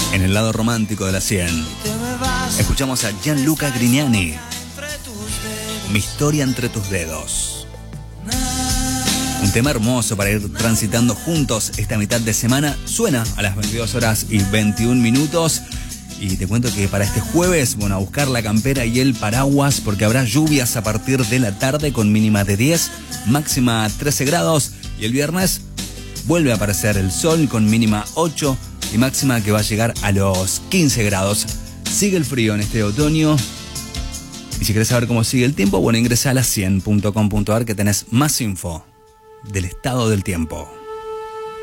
En el lado romántico de la 100, escuchamos a Gianluca Grignani. Mi historia entre tus dedos. Un tema hermoso para ir transitando juntos esta mitad de semana. Suena a las 22 horas y 21 minutos. Y te cuento que para este jueves, bueno, a buscar la campera y el paraguas, porque habrá lluvias a partir de la tarde con mínima de 10, máxima 13 grados. Y el viernes vuelve a aparecer el sol con mínima 8 y máxima que va a llegar a los 15 grados. Sigue el frío en este otoño. Y si querés saber cómo sigue el tiempo, bueno, ingresa a la100.com.ar que tenés más info del estado del tiempo.